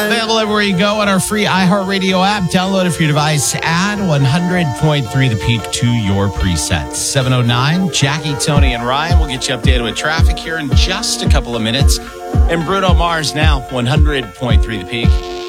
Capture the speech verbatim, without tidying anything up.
Available everywhere you go on our free iHeartRadio app. Download it for your device. Add one hundred point three The Peak to your presets. seven oh nine, Jackie, Tony, and Ryan will get you updated with traffic here in just a couple of minutes. And Bruno Mars now, one hundred point three The Peak.